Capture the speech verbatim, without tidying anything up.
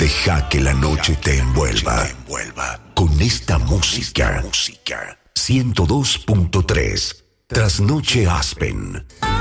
Deja que la noche te envuelva con esta música. ciento dos punto tres Trasnoche Aspen.